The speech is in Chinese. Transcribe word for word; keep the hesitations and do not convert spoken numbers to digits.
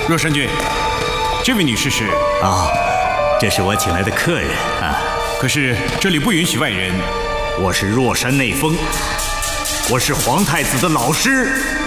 若山君，这位女士是？ 啊，这是我请来的客人啊。 可是这里不允许外人。 我是若山内风，我是皇太子的老师。